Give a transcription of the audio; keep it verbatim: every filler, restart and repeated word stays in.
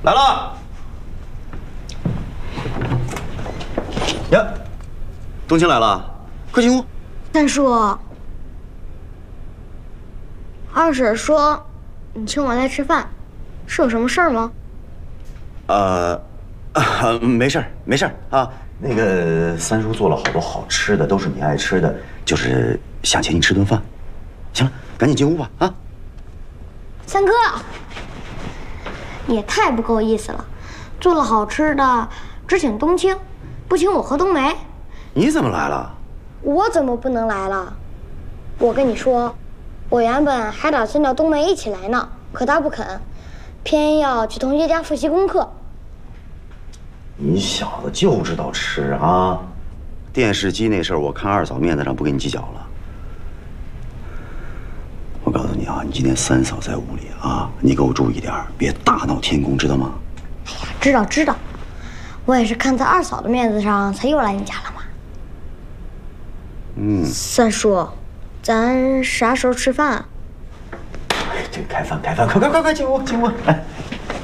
来了。呀，冬青来了，快进屋。 三叔，二婶说你请我来吃饭，是有什么事儿吗？ 呃，啊，没事儿，没事儿啊。那个三叔做了好多好吃的，都是你爱吃的，就是想请你吃顿饭。行了，赶紧进屋吧啊！ 三哥，你也太不够意思了，做了好吃的只请冬青，不请我和冬梅。 你怎么来了？ 我怎么不能来了？我跟你说，我原本还打算叫冬梅一起来呢，可她不肯，偏要去同学家复习功课。 你小子就知道吃啊！电视机那事儿，我看二嫂面子上不跟你计较了。我告诉你啊，你今天三嫂在屋里啊，你给我注意点，别大闹天宫，知道吗？ 哎呀，知道知道，我也是看在二嫂的面子上才又来你家了嘛。 嗯， 三叔，咱啥时候吃饭啊？ 哎，这开饭开饭，快快快快进屋进屋！哎。